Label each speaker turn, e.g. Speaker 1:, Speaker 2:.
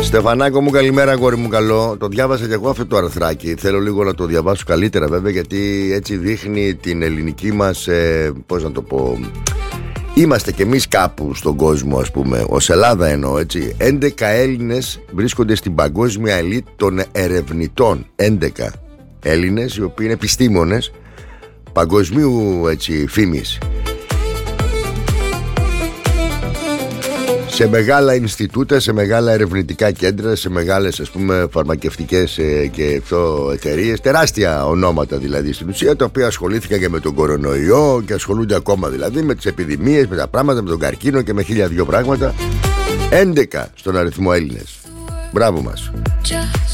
Speaker 1: Στεφανάκο μου, καλημέρα αγόρι μου, καλό. Το διάβασα και εγώ αυτό το αρθράκι. Θέλω λίγο να το διαβάσω καλύτερα βέβαια, γιατί έτσι δείχνει την ελληνική μας, πώς να το πω, είμαστε κι εμείς κάπου στον κόσμο, ας πούμε. Ως Ελλάδα εννοώ, έτσι. 11 Έλληνες βρίσκονται στην παγκόσμια ελίτ των ερευνητών. 11 Έλληνες οι οποίοι είναι επιστήμονες παγκοσμίου, έτσι, φήμης, σε μεγάλα Ινστιτούτα, σε μεγάλα ερευνητικά κέντρα, σε μεγάλες, ας πούμε, φαρμακευτικές και εταιρείες, τεράστια ονόματα δηλαδή στην ουσία, τα οποία ασχολήθηκαν και με τον κορονοϊό και ασχολούνται ακόμα δηλαδή με τις επιδημίες, με τα πράγματα, με τον καρκίνο και με 1002 πράγματα. 11 στον αριθμό Έλληνες. Μπράβο μας.